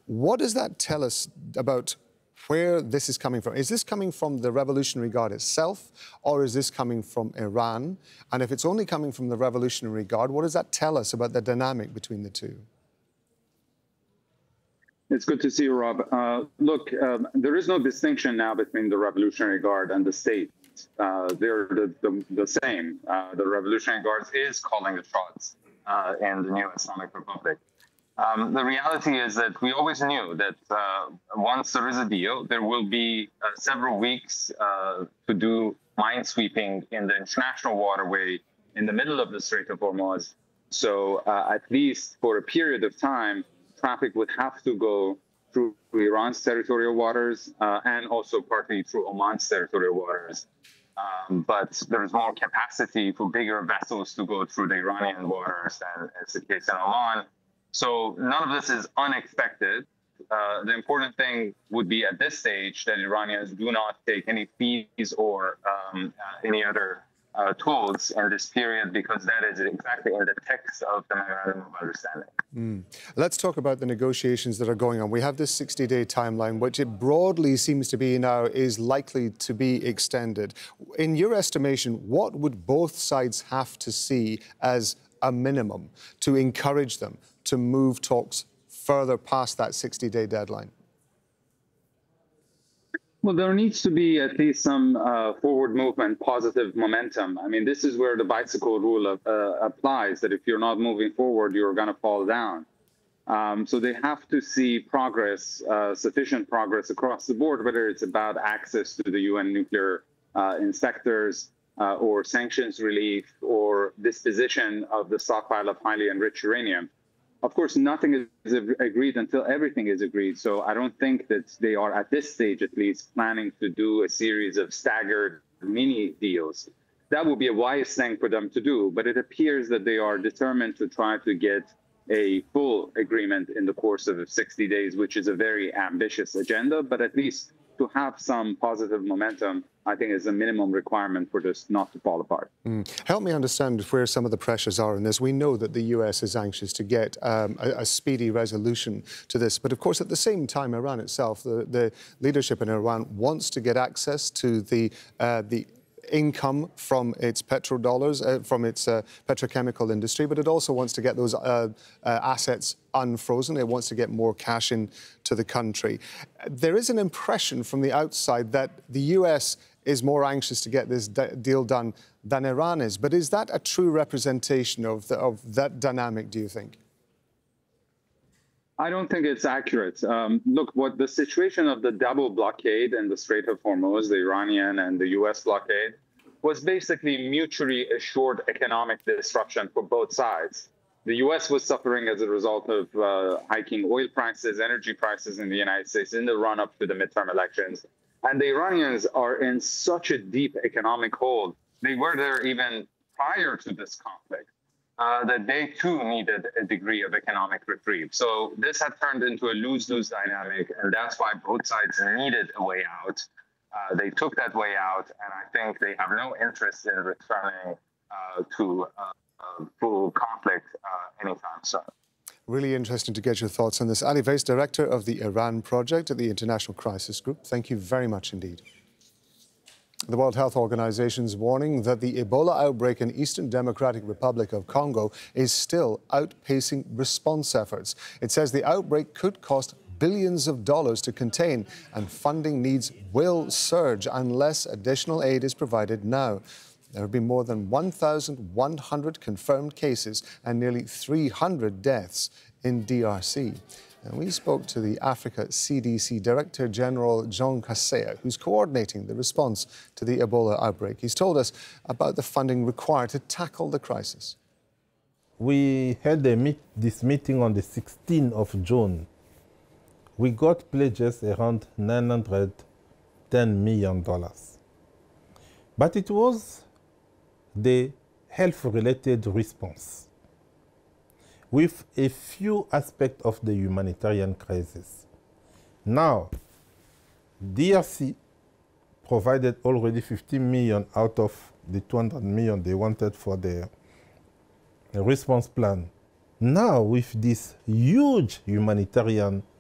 What does that tell us about where this is coming from? Is this coming from the Revolutionary Guard itself, or is this coming from Iran? And if it's only coming from the Revolutionary Guard, what does that tell us about the dynamic between the two? It's good to see you, Rob. Look, there is no distinction now between the Revolutionary Guard and the state. They're the same. The Revolutionary Guard is calling the shots in the new Islamic Republic. The reality is that we always knew that once there is a deal, there will be several weeks to do minesweeping in the international waterway in the middle of the Strait of Hormuz. So at least for a period of time, traffic would have to go through Iran's territorial waters and also partly through Oman's territorial waters. But there's more capacity for bigger vessels to go through the Iranian waters than is the case in Oman. So none of this is unexpected. The important thing would be at this stage that Iranians do not take any fees or any other tools in this period, because that is exactly in the text of the Memorandum of Understanding. Let's talk about the negotiations that are going on. We have this 60-day timeline, which it broadly seems to be now is likely to be extended. In your estimation, what would both sides have to see as a minimum to encourage them to move talks further past that 60-day deadline? Well, there needs to be at least some forward movement, positive momentum. I mean, this is where the bicycle rule applies, that if you're not moving forward, you're going to fall down. So they have to see progress, sufficient progress across the board, whether it's about access to the UN nuclear inspectors or sanctions relief or disposition of the stockpile of highly enriched uranium. Of course, nothing is agreed until everything is agreed. So I don't think that they are, at this stage at least, planning to do a series of staggered mini deals. That would be a wise thing for them to do. But it appears that they are determined to try to get a full agreement in the course of 60 days, which is a very ambitious agenda. But at least to have some positive momentum, I think, is a minimum requirement for this not to fall apart. Help me understand where some of the pressures are in this. We know that the US is anxious to get a speedy resolution to this. But of course, at the same time, Iran itself, the leadership in Iran wants to get access to the income from its petrodollars, from its petrochemical industry, but it also wants to get those assets unfrozen. It wants to get more cash into the country. There is an impression from the outside that the US is more anxious to get this deal done than Iran is. But is that a true representation of that dynamic, do you think? I don't think it's accurate. Look, what the situation of the double blockade in the Strait of Hormuz, the Iranian and the US blockade, was basically mutually assured economic disruption for both sides. The US was suffering as a result of hiking oil prices, energy prices in the United States in the run-up to the midterm elections. And the Iranians are in such a deep economic hole. They were there even prior to this conflict. That they too needed a degree of economic reprieve. So this had turned into a lose-lose dynamic, and that's why both sides needed a way out. They took that way out, and I think they have no interest in returning to full conflict anytime soon. Really interesting to get your thoughts on this. Ali Weiss, Director of the Iran Project at the International Crisis Group. Thank you very much indeed. The World Health Organization's warning that the Ebola outbreak in Eastern Democratic Republic of Congo is still outpacing response efforts. It says the outbreak could cost billions of dollars to contain, and funding needs will surge unless additional aid is provided now. There have been more than 1,100 confirmed cases and nearly 300 deaths in DRC. And we spoke to the Africa CDC Director General Jean Kaseya, who's coordinating the response to the Ebola outbreak. He's told us about the funding required to tackle the crisis. We had this meeting on the 16th of June. We got pledges around $910 million. But it was the health-related response, with a few aspects of the humanitarian crisis. Now, DRC provided already 50 million out of the 200 million they wanted for the response plan. Now, with this huge humanitarian